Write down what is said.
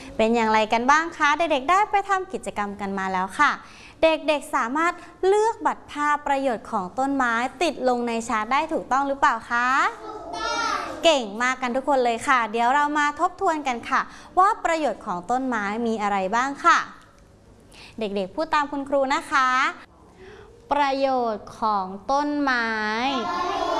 เป็นอย่างไรกันบ้างคะเด็กๆได้ไปทำกิจกรรมกันมาแล้วค่ะเด็กๆสามารถเลือกบัตรภาพประโยชน์ของต้นไม้ติดลงในชาร์ตได้ถูกต้องหรือเปล่าคะถูกต้องเก่งมากกันทุกคนเลยค่ะเดี๋ยวเรามาทบทวนกันค่ะว่าประโยชน์ของต้นไม้มีอะไรบ้างค่ะเด็กๆพูดตามคุณครูนะคะประโยชน์ของต้นไม้